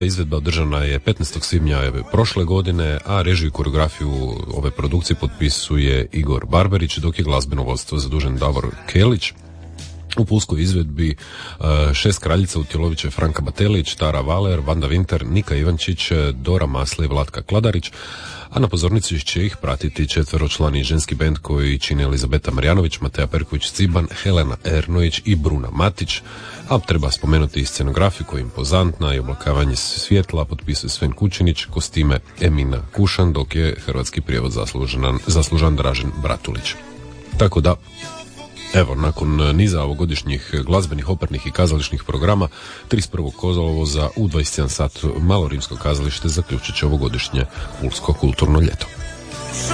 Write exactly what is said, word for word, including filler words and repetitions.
Izvedba održana je petnaestog svibnja prošle godine, a režiju i koreografiju ove produkcije potpisuje Igor Barbarić, dok je glazbeno vodstvo zadužen Davor Kelić. U pulskoj izvedbi šest kraljica Utjelovića je Franka Batelić, Tara Valer, Vanda Vinter, Nika Ivančić, Dora Masle i Vlatka Kladarić, a na pozornici će ih pratiti četveročlani ženski bend koji čine Elizabeta Marjanović, Mateja Perković-Ciban, Helena Ernović i Bruna Matić, a treba spomenuti i scenografiju koja je impozantna i oblakavanje svjetla potpisuje Sven Kučinić, kostime Emina Kušan, dok je hrvatski prijevod zaslužan, zaslužan Dražen Bratulić. Tako da, evo, nakon niza ovogodišnjih glazbenih, opernih i kazališnih programa, trideset prvog kolovoza u dvadeset jedan sat malo rimsko kazalište zaključit će ovogodišnje pulsko kulturno ljeto.